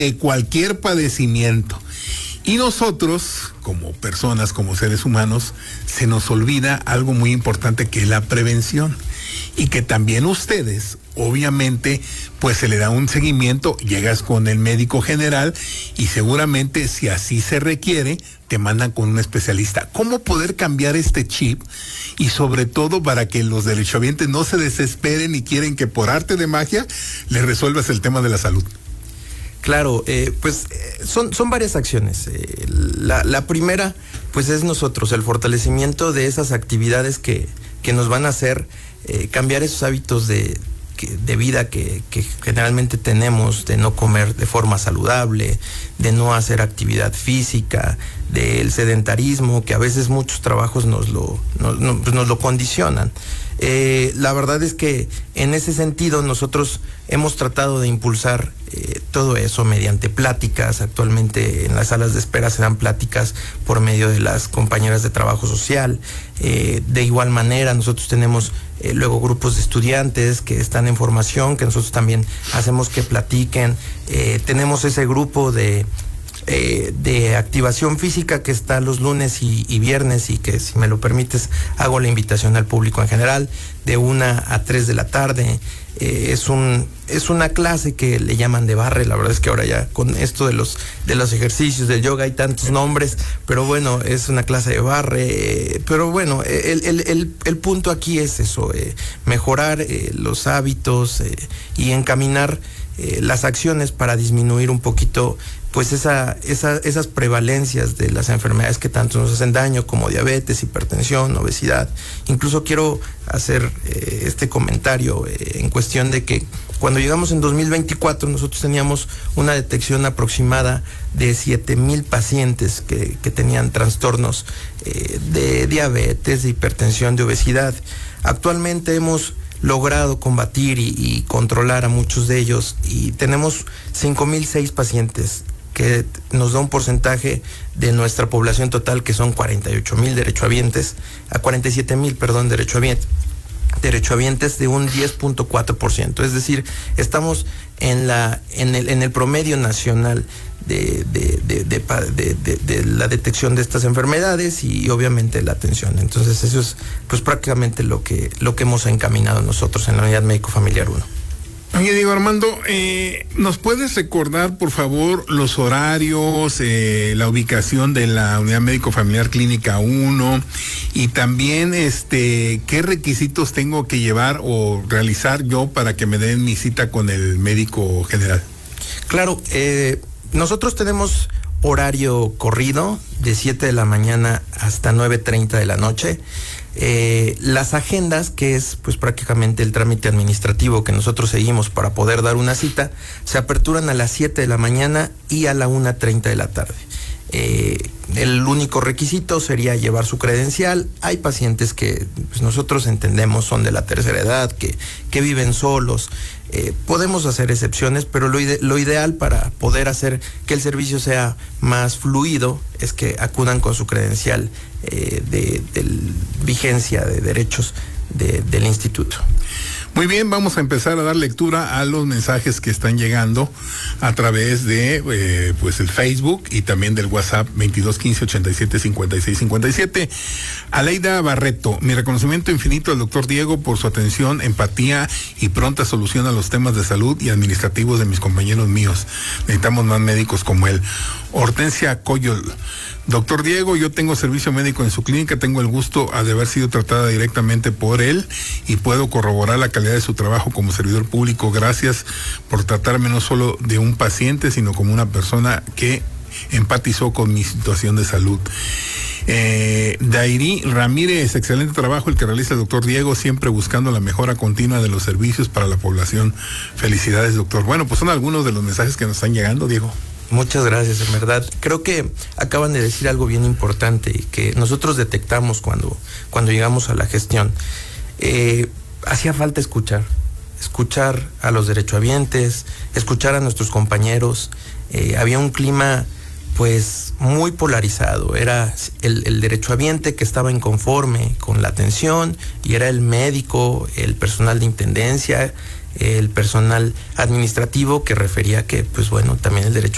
de cualquier padecimiento. Y nosotros, como personas, como seres humanos, se nos olvida algo muy importante, que es la prevención. Y que también ustedes, obviamente, pues se le da un seguimiento, llegas con el médico general y seguramente, si así se requiere, te mandan con un especialista. ¿Cómo poder cambiar este chip? Y sobre todo para que los derechohabientes no se desesperen y quieren que por arte de magia les resuelvas el tema de la salud. Claro, son varias acciones. La primera, pues es nosotros, el fortalecimiento de esas actividades que nos van a hacer cambiar esos hábitos de vida que generalmente tenemos, de no comer de forma saludable, de no hacer actividad física, del sedentarismo, que a veces muchos trabajos nos lo condicionan. La verdad es que en ese sentido nosotros hemos tratado de impulsar todo eso mediante pláticas. Actualmente en las salas de espera se dan pláticas por medio de las compañeras de trabajo social. De igual manera nosotros tenemos luego grupos de estudiantes que están en formación, que nosotros también hacemos que platiquen. Tenemos ese grupo de activación física que está los lunes y viernes, y que, si me lo permites, hago la invitación al público en general de 1 a 3 de la tarde. Es una clase que le llaman de barre. La verdad es que ahora ya con esto de los ejercicios del yoga hay tantos nombres, pero bueno, es una clase de barre. Pero bueno, el punto aquí es eso, mejorar los hábitos y encaminar las acciones para disminuir un poquito pues esas prevalencias de las enfermedades que tanto nos hacen daño, como diabetes, hipertensión, obesidad. Incluso quiero hacer este comentario en cuestión de que cuando llegamos en 2024 nosotros teníamos una detección aproximada de 7,000 pacientes que tenían trastornos de diabetes, de hipertensión, de obesidad. Actualmente hemos logrado combatir y controlar a muchos de ellos, y tenemos 5,006 pacientes, que nos da un porcentaje de nuestra población total, que son 48,000 derechohabientes, a 47,000, perdón, derechohabientes, de un 10.4%. Es decir, estamos en el promedio nacional de la detección de estas enfermedades y obviamente la atención. Entonces eso es pues prácticamente lo que hemos encaminado nosotros en la Unidad Médico Familiar 1. Oye, Diego Armando, ¿nos puedes recordar, por favor, los horarios, la ubicación de la Unidad Médico Familiar Clínica 1, y también qué requisitos tengo que llevar o realizar yo para que me den mi cita con el médico general? Claro, nosotros tenemos horario corrido de 7 de la mañana hasta 9:30 de la noche. Las agendas, que es pues prácticamente el trámite administrativo que nosotros seguimos para poder dar una cita, se aperturan a las 7 de la mañana y a la 1:30 de la tarde. El único requisito sería llevar su credencial. Hay pacientes que pues, nosotros entendemos son de la tercera edad, que viven solos. Podemos hacer excepciones, pero lo ideal para poder hacer que el servicio sea más fluido es que acudan con su credencial de vigencia de derechos del instituto. Muy bien, vamos a empezar a dar lectura a los mensajes que están llegando a través de pues el Facebook y también del WhatsApp 2215-875657. Aleida Barreto: mi reconocimiento infinito al doctor Diego por su atención, empatía y pronta solución a los temas de salud y administrativos de mis compañeros míos. Necesitamos más médicos como él. Hortensia Coyol: doctor Diego, yo tengo servicio médico en su clínica, tengo el gusto de haber sido tratada directamente por él y puedo corroborar la calidad de su trabajo como servidor público. Gracias por tratarme no solo de un paciente, sino como una persona que empatizó con mi situación de salud. Dairi Ramírez: excelente trabajo el que realiza el doctor Diego, siempre buscando la mejora continua de los servicios para la población. Felicidades, doctor. Bueno, pues son algunos de los mensajes que nos están llegando, Diego. Muchas gracias, en verdad. Creo que acaban de decir algo bien importante y que nosotros detectamos cuando llegamos a la gestión. Hacía falta escuchar a los derechohabientes, escuchar a nuestros compañeros. Había un clima pues muy polarizado. Era el derechohabiente que estaba inconforme con la atención, y era el médico, el personal de intendencia, el personal administrativo, que refería que pues bueno, también el derechohabiente